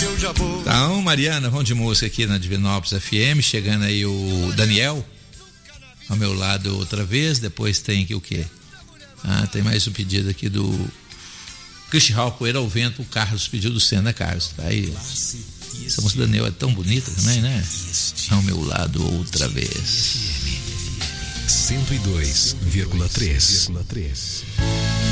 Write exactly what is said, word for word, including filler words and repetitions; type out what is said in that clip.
eu já vou. Então, Mariana, vamos de música aqui na Divinópolis F M. Chegando aí o Daniel ao meu lado outra vez. Depois tem aqui o quê? Ah, tem mais um pedido aqui do Cristian Hall, Poeira ao Vento. O Carlos pediu do Senna, né, Carlos? Tá aí. Essa música do Daniel é tão bonita também, né? Ao meu lado outra vez. cento e dois vírgula três.